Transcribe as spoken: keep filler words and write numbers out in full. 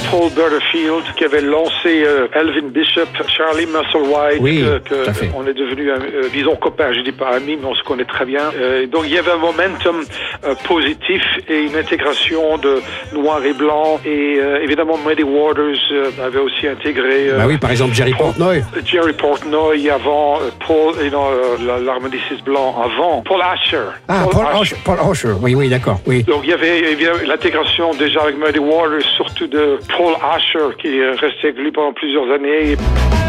Paul Butterfield qui avait lancé euh, Elvin Bishop, Charlie Musselwhite, oui, que, que on est devenus, euh, disons copains, je dis pas amis, mais on se connaît très bien. Euh, donc il y avait un momentum euh, positif et une intégration de noir et blanc. Et euh, évidemment, Muddy Waters euh, avait aussi intégré. Euh, bah oui, par exemple Jerry Paul, Portnoy. Jerry Portnoy avant euh, Paul, et non, euh, l'harmoniciste blanc avant Paul Asher. Ah, Paul, Paul Asher. Paul Asher. Oui, oui, d'accord. Oui. Donc il y avait évidemment l'intégration déjà avec Muddy Waters, surtout de Paul Asher qui est resté avec lui pendant plusieurs années.